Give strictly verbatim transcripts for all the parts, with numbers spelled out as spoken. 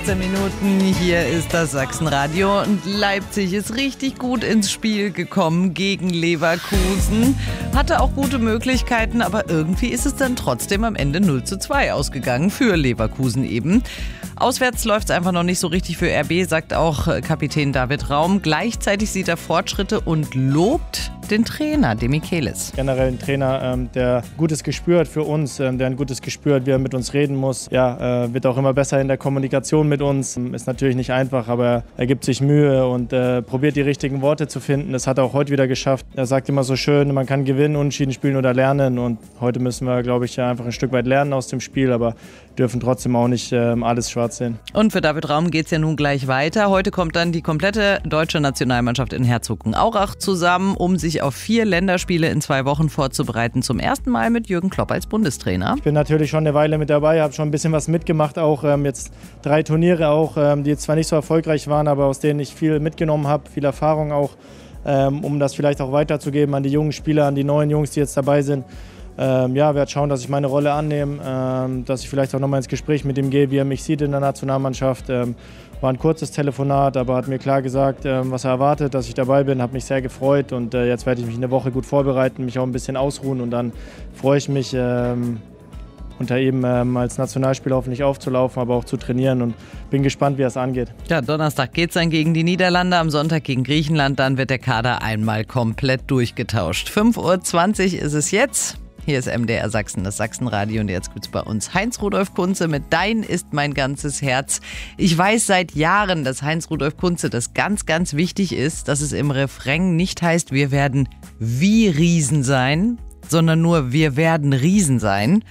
sechzehn Minuten. Hier ist das Sachsenradio und Leipzig ist richtig gut ins Spiel gekommen gegen Leverkusen. Hatte auch gute Möglichkeiten, aber irgendwie ist es dann trotzdem am Ende null zu zwei ausgegangen für Leverkusen eben. Auswärts läuft es einfach noch nicht so richtig für R B, sagt auch Kapitän David Raum. Gleichzeitig sieht er Fortschritte und lobt den Trainer, den Michelis. Generell ein Trainer, ähm, der gutes Gespür hat für uns, ähm, der ein gutes Gespür hat, wie er mit uns reden muss. Ja, äh, wird auch immer besser in der Kommunikation mit uns. Ist natürlich nicht einfach, aber er gibt sich Mühe und äh, probiert die richtigen Worte zu finden. Das hat er auch heute wieder geschafft. Er sagt immer so schön, man kann gewinnen, unentschieden spielen oder lernen. Und heute müssen wir, glaube ich, einfach ein Stück weit lernen aus dem Spiel, aber dürfen trotzdem auch nicht ähm, alles schwarz sehen. Und für David Raum geht es ja nun gleich weiter. Heute kommt dann die komplette deutsche Nationalmannschaft in Herzogenaurach zusammen, um sich auf vier Länderspiele in zwei Wochen vorzubereiten. Zum ersten Mal mit Jürgen Klopp als Bundestrainer. Ich bin natürlich schon eine Weile mit dabei, habe schon ein bisschen was mitgemacht, auch ähm, jetzt drei Turniere auch, ähm, die jetzt zwar nicht so erfolgreich waren, aber aus denen ich viel mitgenommen habe, viel Erfahrung auch, ähm, um das vielleicht auch weiterzugeben an die jungen Spieler, an die neuen Jungs, die jetzt dabei sind. Ähm, ja, werde schauen, dass ich meine Rolle annehme, ähm, dass ich vielleicht auch nochmal ins Gespräch mit ihm gehe, wie er mich sieht in der Nationalmannschaft. Ähm, war ein kurzes Telefonat, aber hat mir klar gesagt, ähm, was er erwartet, dass ich dabei bin, habe mich sehr gefreut und äh, jetzt werde ich mich eine Woche gut vorbereiten, mich auch ein bisschen ausruhen und dann freue ich mich, ähm, unter ihm ähm, als Nationalspieler hoffentlich aufzulaufen, aber auch zu trainieren und bin gespannt, wie es angeht. Ja, Donnerstag geht es dann gegen die Niederlande, am Sonntag gegen Griechenland, dann wird der Kader einmal komplett durchgetauscht. fünf Uhr zwanzig ist es jetzt. Hier ist M D R Sachsen, das Sachsenradio und jetzt gibt's bei uns Heinz-Rudolf Kunze mit Dein ist mein ganzes Herz. Ich weiß seit Jahren, dass Heinz-Rudolf Kunze das ganz, ganz wichtig ist, dass es im Refrain nicht heißt, wir werden wie Riesen sein, sondern nur wir werden Riesen sein.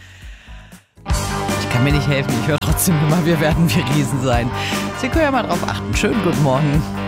Ich kann mir nicht helfen, ich höre trotzdem immer, wir werden wie Riesen sein. Sie können ja mal drauf achten. Schönen guten Morgen.